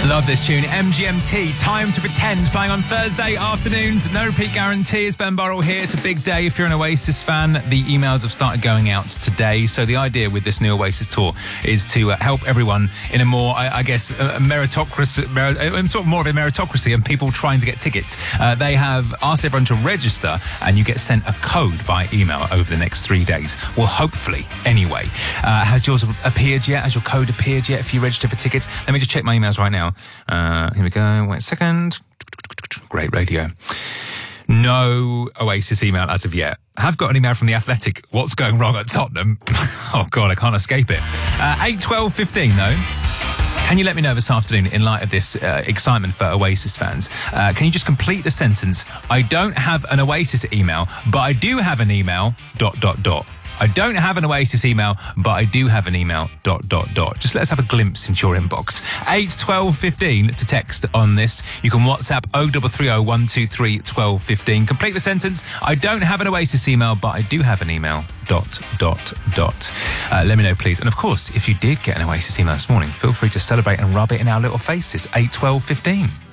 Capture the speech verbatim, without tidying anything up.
Love this tune. M G M T, Time to Pretend, playing on Thursday afternoons. No repeat guarantee. It's Ben Burrell here. It's a big day if you're an Oasis fan. The emails have started going out today. So the idea with this new Oasis tour is to uh, help everyone in a more, I, I guess, a meritocracy, merit, sort of more of a meritocracy and people trying to get tickets. Uh, they have asked everyone to register and you get sent a code via email over the next three days. Well, hopefully, anyway. Uh, has yours appeared yet? Has your code appeared yet if you register for tickets? Let me just check my emails right now. Uh, here we go. Wait a second. Great radio. No Oasis email as of yet. I have got an email from The Athletic. What's going wrong at Tottenham? Oh, God, I can't escape it. Uh, eight, twelve, fifteen, though. Can you let me know this afternoon, in light of this uh, excitement for Oasis fans, uh, can you just complete the sentence, I don't have an Oasis email, but I do have an email, dot, dot, dot. I don't have an Oasis email, but I do have an email, dot, dot, dot. Just let us have a glimpse into your inbox. eight, twelve, fifteen to text on this. You can WhatsApp oh three three oh, one two three, one two one five. Complete the sentence, I don't have an Oasis email, but I do have an email, dot, dot, dot. Uh, let me know, please. And of course, if you did get an Oasis email this morning, feel free to celebrate and rub it in our little faces. eight, twelve, fifteen.